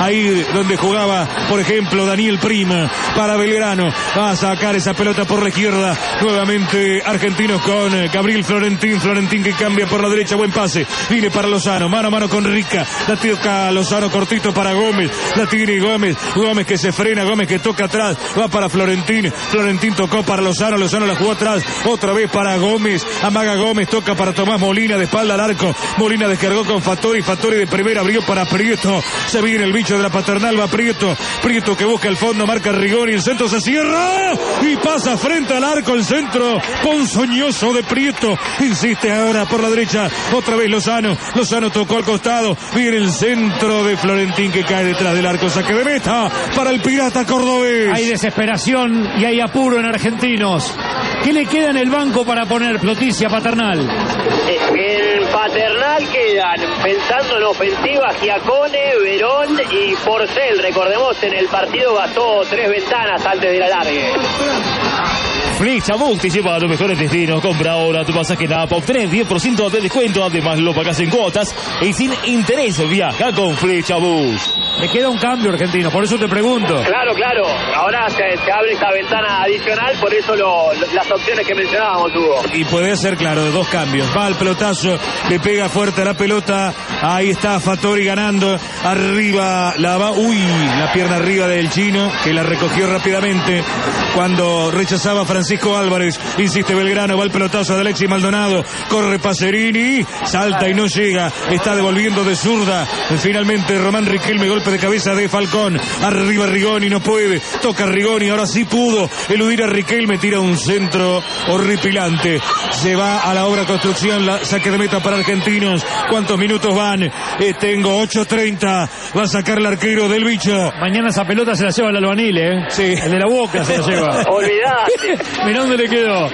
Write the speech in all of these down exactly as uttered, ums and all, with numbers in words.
ahí donde jugaba, por ejemplo, Daniel Prima para Belgrano. Va a sacar esa pelota por la izquierda. Nuevamente Argentinos con Gabriel Florentín. Florentín que cambia por la derecha. Buen pase. Viene para Lozano. Mano a mano con Rica. La toca Lozano cortito para Gómez. La tiene Gómez. Gómez que se frena. Gómez que toca atrás. Va para Florentín. Florentín tocó para Lozano. Lozano la jugó atrás. Otra vez para Gómez. Amaga Gómez. Toca para Tomás Molina. De espalda al arco. Molina descargó con Fattori. Fattori de primera abrió para Prieto. Se viene el bicho de la Paternal. Va Prieto. Prieto que busca el fondo. Marca Rigoni. El centro se cierra. Y pasa frente al arco. El centro ponzoñoso de Prieto. Insiste ahora por la derecha. Otra vez Lozano. Lozano tocó al costado. Viene el centro de Florentín que cae detrás del arco. Saque de meta para el Pirata cordobés. Hay desesperación y hay apuro en Argentinos. ¿Qué le queda en el banco para poner Ploticia Paternal? En Paternal quedan, pensando en ofensiva, Giacone, Verón y Porcel. Recordemos, en el partido gastó tres ventanas antes del alargue. Flechabús te lleva a los mejores destinos. Compra ahora tu pasaje en la App. Obtenés diez por ciento de descuento. Además lo pagás en cuotas y sin interés. Viaja con Flechabús. Le queda un cambio Argentino, por eso te pregunto. Claro, claro. Ahora se, se abre esa ventana adicional, por eso lo, lo, las opciones que mencionábamos, Hugo. Y puede ser, claro, de dos cambios. Va al pelotazo, le pega fuerte a la pelota. Ahí está Fattori ganando. Arriba la va. Uy, la pierna arriba del chino, que la recogió rápidamente cuando rechazaba Francisco Álvarez. Insiste Belgrano, va el pelotazo de Alexis Maldonado. Corre Pacerini, salta y no llega. Está devolviendo de zurda. Finalmente Román Riquelme, golpe de cabeza de Falcón. Arriba Rigoni, no puede. Toca Rigoni, ahora sí pudo eludir a Riquelme. Tira un centro horripilante. Se va a la obra construcción. La saque de meta para Argentinos. ¿Cuántos minutos van? Eh, tengo ocho treinta. Va a sacar el arquero del bicho. Mañana esa pelota se la lleva el albanil, ¿eh? Sí. El de la Boca se la lleva. Olvidate. Mirá dónde le quedó.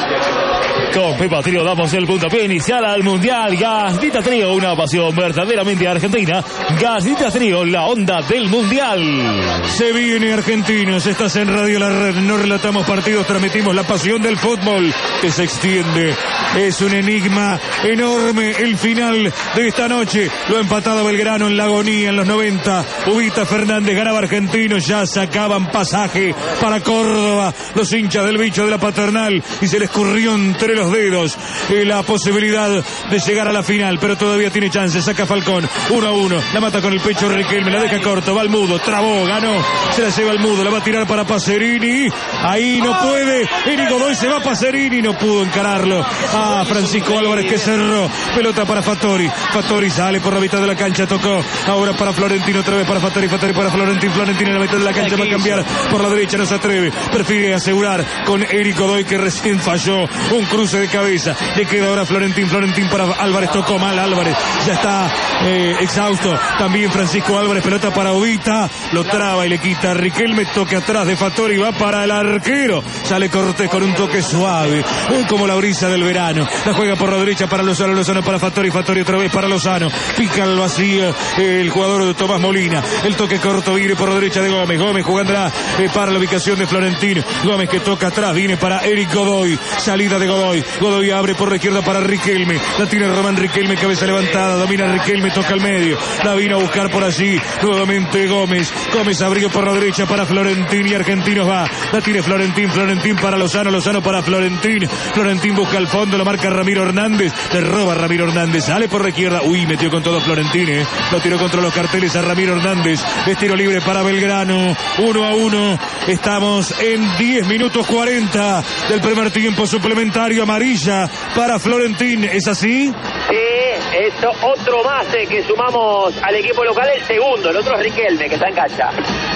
Con Pepa Trío damos el puntapié inicial al Mundial. Gasita Trío, una pasión verdaderamente argentina. Gasita Trío, la onda del Mundial. Se viene Argentinos, estás en Radio La Red. No relatamos partidos, transmitimos la pasión del fútbol que se extiende. Es un enigma enorme el final de esta noche. Lo ha empatado Belgrano en la agonía en los noventa. Ubita Fernández, ganaba Argentinos. Ya sacaban pasaje para Córdoba los hinchas del bicho de la Paternal y se les escurrió entre los dedos eh, la posibilidad de llegar a la final, pero todavía tiene chance. Saca Falcón, uno a uno, la mata con el pecho Riquelme, la deja corto, va al Mudo, trabó, ganó, se la lleva al Mudo, la va a tirar para Pacerini, ahí no puede, Eri Godoy se va a Pacerini, no pudo encararlo a Francisco Álvarez que cerró, pelota para Fattori, Fattori sale por la mitad de la cancha, tocó, ahora para Florentino, otra vez para Fattori, Fattori para Florentín, Florentín en la mitad de la cancha va a cambiar por la derecha, no se atreve, prefiere asegurar con Eri Godoy que recién falló, un cruce de cabeza, le queda ahora Florentín, Florentín para Álvarez, tocó mal Álvarez, ya está eh, exhausto, también Francisco Álvarez, pelota para Ubita, lo traba y le quita Riquelme, toque atrás de Fattori, va para el arquero, sale Cortés con un toque suave, eh, como la brisa del verano, la juega por la derecha para Lozano, Lozano para Fattori, Fattori otra vez para Lozano, pica al vacío eh, el jugador de Tomás Molina, el toque corto viene por la derecha de Gómez, Gómez jugándola eh, para la ubicación de Florentín, Gómez que toca atrás, viene para Eric Godoy, salida de Godoy, Godoy abre por la izquierda para Riquelme, la tiene Román Riquelme, cabeza levantada, domina Riquelme, toca al medio, la vino a buscar por allí, nuevamente Gómez, Gómez abrió por la derecha para Florentín y Argentinos va, la tiene Florentín, Florentín para Lozano, Lozano para Florentín, Florentín busca al fondo, lo marca Ramiro Hernández, le roba Ramiro Hernández, sale por la izquierda, uy, metió con todo Florentín, eh. Lo tiró contra los carteles a Ramiro Hernández, es tiro libre para Belgrano, uno a uno, estamos en diez minutos cuarenta del primer tiempo suplementario, amarilla para Florentín, ¿es así? Sí, es otro más eh, que sumamos al equipo local, el segundo, el otro es Riquelme, que está en cancha.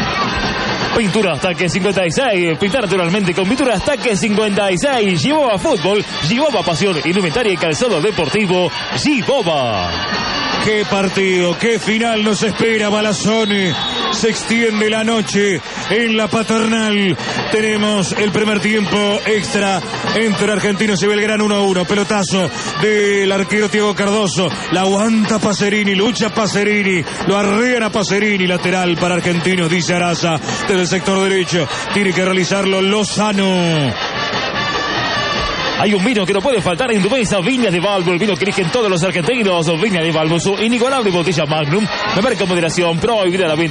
Pintura Ataque cincuenta y seis, pintar naturalmente con Pintura Ataque cincuenta y seis, Giboba Fútbol, Giboba Pasión, Indumentaria y Calzado Deportivo, Giboba. Qué partido, qué final nos espera, Balazzone. Se extiende la noche en la Paternal. Tenemos el primer tiempo extra entre Argentinos y Belgrano, uno a uno. Pelotazo del arquero Thiago Cardoso. La aguanta Pacerini, lucha Pacerini. Lo arrean a Pacerini, lateral para Argentinos, dice Araza. Desde el sector derecho tiene que realizarlo Lozano. Hay un vino que no puede faltar en tu mesa, Viña de Valvo, el vino que eligen todos los argentinos. Viña de Valvo, su inigualable botella Magnum, me marca moderación, prohibida la venta.